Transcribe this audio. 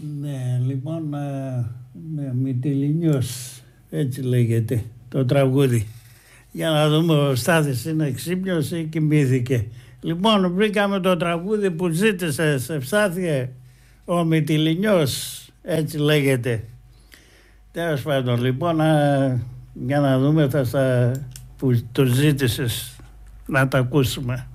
Ναι, λοιπόν, Μυτιληνιός, έτσι λέγεται το τραγούδι. Για να δούμε, ο Στάθης είναι ξύπνιος ή κοιμήθηκε. Λοιπόν, βρήκαμε το τραγούδι που ζήτησε σε Ευστάθιε, ο Μυτιληνιός, έτσι λέγεται. Τέλος πάντων, λοιπόν, για να δούμε που το ζήτησες, να τα ακούσουμε.